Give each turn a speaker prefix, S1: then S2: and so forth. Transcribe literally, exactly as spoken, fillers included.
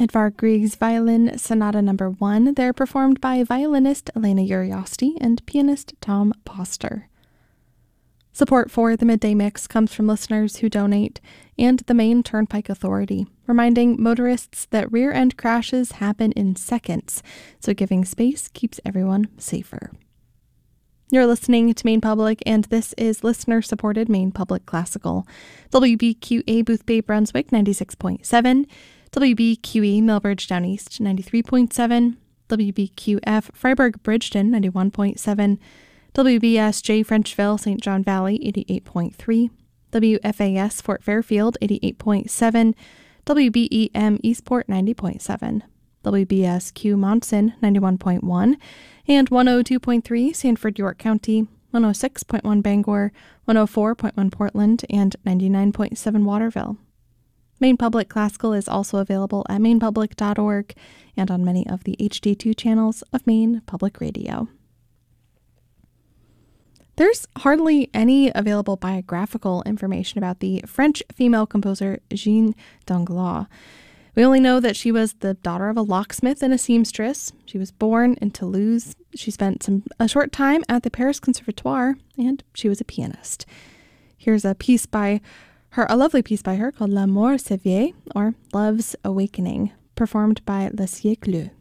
S1: Edvard Grieg's Violin Sonata Number One. They're performed by violinist Elena Uriosti and pianist Tom Poster. Support for the Midday Mix comes from listeners who donate and the Maine Turnpike Authority, reminding motorists that rear-end crashes happen in seconds, so giving space keeps everyone safer. You're listening to Maine Public, and this is listener-supported Maine Public Classical. W B Q A Boothbay Brunswick ninety-six point seven, W B Q E Millbridge Down East ninety-three point seven, W B Q F Freiburg Bridgeton ninety-one point seven, W B S J Frenchville Saint John Valley eighty-eight point three, W F A S Fort Fairfield eighty-eight point seven, W B E M Eastport ninety point seven, W B S Q Monson ninety-one point one, and one oh two point three Sanford York County, one oh six point one Bangor, one oh four point one Portland, and ninety-nine point seven Waterville. Maine Public Classical is also available at maine public dot org and on many of the H D two channels of Maine Public Radio. There's hardly any available biographical information about the French female composer Jeanne Danglars. We only know that she was the daughter of a locksmith and a seamstress. She was born in Toulouse. She spent some a short time at the Paris Conservatoire, and she was a pianist. Here's a piece by her, a lovely piece by her called L'amour s'éveille, or Love's Awakening, performed by Le Siècle.